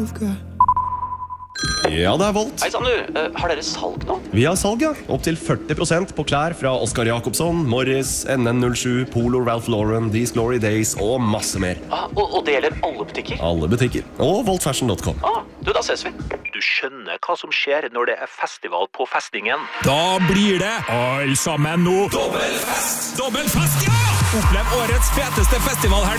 Ja, det Volt. Hei sann du, har dere salg nå? Vi har salg, ja. Opp til 40% på klær fra Oscar Jakobsson, Morris, NN07, Polo, Ralph Lauren, These Glory Days og masse mer. Og det gjelder alle butikker? Alle butikker. Og voltfashion.com. Da ses vi. Du skjønner hva som skjer når det festival på festningen. Da blir det alle sammen nå. Dobbelfest, ja! Opplev årets feteste festivalhelg